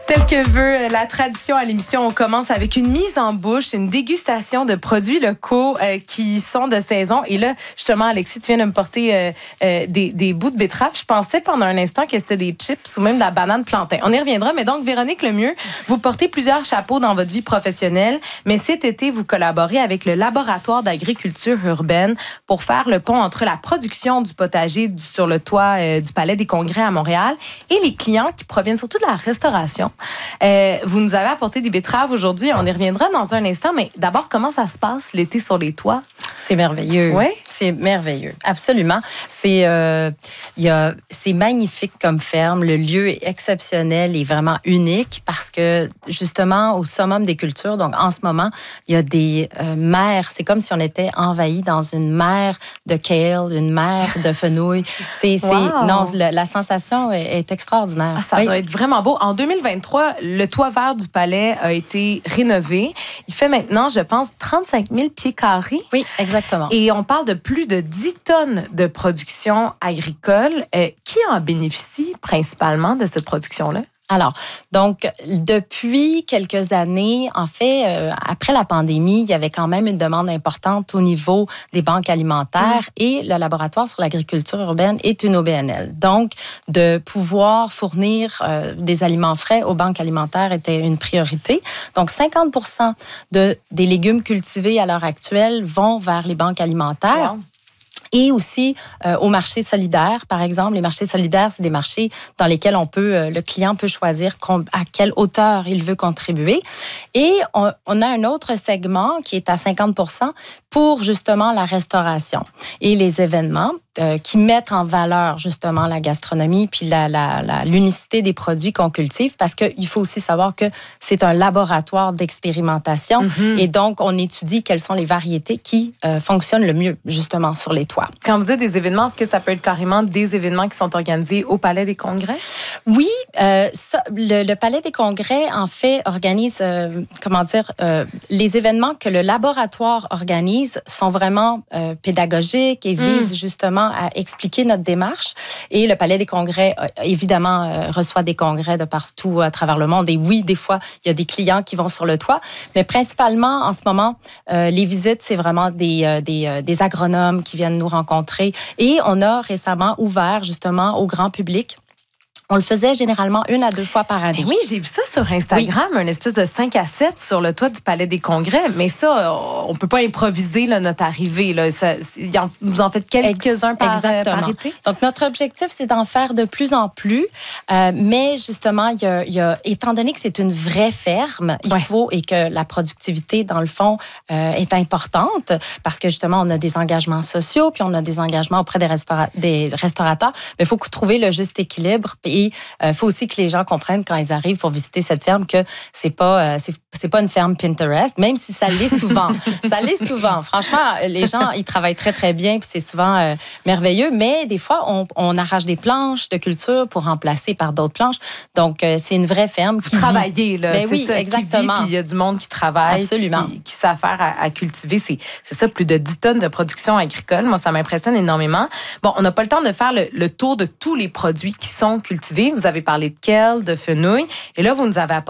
Tel que veut la tradition à l'émission, on commence avec une mise en bouche, une dégustation de produits locaux qui sont de saison. Et là, justement, Alexis, tu viens de me porter des bouts de betterave. Je pensais pendant un instant que c'était des chips ou même de la banane plantain. On y reviendra. Mais donc, Véronique Lemieux, vous portez plusieurs chapeaux dans votre vie professionnelle. Mais cet été, vous collaborez avec le Laboratoire d'agriculture urbaine pour faire le pont entre la production du potager sur le toit du Palais des Congrès à Montréal et les clients qui proviennent surtout de la restauration. Vous nous avez apporté des betteraves aujourd'hui. On y reviendra dans un instant. Mais d'abord, comment ça se passe l'été sur les toits? C'est merveilleux. Oui? C'est merveilleux. Absolument. C'est magnifique comme ferme. Le lieu est exceptionnel et vraiment unique parce que, justement, au summum des cultures, donc en ce moment, il y a des mers. C'est comme si on était envahi dans une mer de kale, une mer de fenouil. Wow. Non, la sensation est extraordinaire. Ah, ça doit être vraiment beau. En 2023, le toit vert du palais a été rénové. Il fait maintenant, je pense, 35 000 pieds carrés. Oui, exactement. Et on parle de plus de 10 tonnes de production agricole. Qui en bénéficie principalement de cette production-là? Alors, donc, depuis quelques années, en fait, après la pandémie, il y avait quand même une demande importante au niveau des banques alimentaires et le Laboratoire sur l'agriculture urbaine est une OBNL. Donc, de pouvoir fournir des aliments frais aux banques alimentaires était une priorité. Donc, 50% des légumes cultivés à l'heure actuelle vont vers les banques alimentaires. Wow. Et aussi au marché solidaire, par exemple. Les marchés solidaires, c'est des marchés dans lesquels le client peut choisir à quelle hauteur il veut contribuer. Et on a un autre segment qui est à 50% pour justement la restauration et les événements qui mettent en valeur justement la gastronomie puis l'unicité des produits qu'on cultive parce qu'il faut aussi savoir que c'est un laboratoire d'expérimentation et donc on étudie quelles sont les variétés qui fonctionnent le mieux justement sur les toits. Quand vous dites des événements, est-ce que ça peut être carrément des événements qui sont organisés au Palais des Congrès? Oui, le Palais des Congrès en fait organise les événements que le laboratoire organise sont vraiment pédagogiques et visent justement à expliquer notre démarche. Et le Palais des Congrès, évidemment, reçoit des congrès de partout à travers le monde. Et oui, des fois, il y a des clients qui vont sur le toit. Mais principalement, en ce moment, les visites, c'est vraiment des agronomes qui viennent nous rencontrer. Et on a récemment ouvert, justement, au grand public. On le faisait généralement 1 à 2 fois par année. Mais oui, j'ai vu ça sur Instagram, une espèce de 5 à 7 sur le toit du Palais des Congrès. Mais ça, on ne peut pas improviser notre arrivée. Là. Vous en faites quelques-uns par été? Donc, notre objectif, c'est d'en faire de plus en plus. Mais justement, étant donné que c'est une vraie ferme, il faut et que la productivité, dans le fond, est importante parce que justement, on a des engagements sociaux puis on a des engagements auprès des restaurateurs. Mais il faut trouver le juste équilibre. Et il faut aussi que les gens comprennent quand ils arrivent pour visiter cette ferme que c'est pas une ferme Pinterest, même si ça l'est souvent. Ça l'est souvent. Franchement, les gens, ils travaillent très, très bien puis c'est souvent merveilleux. Mais des fois, on arrache des planches de culture pour remplacer par d'autres planches. Donc, c'est une vraie ferme qui travaille. Ben oui, ça, exactement. Puis il y a du monde qui travaille, absolument, qui sait faire à cultiver. C'est ça, plus de 10 tonnes de production agricole. Moi, ça m'impressionne énormément. Bon, on n'a pas le temps de faire le tour de tous les produits qui sont cultivés. Vous avez parlé de kale, de fenouil. Et là, vous nous avez apporté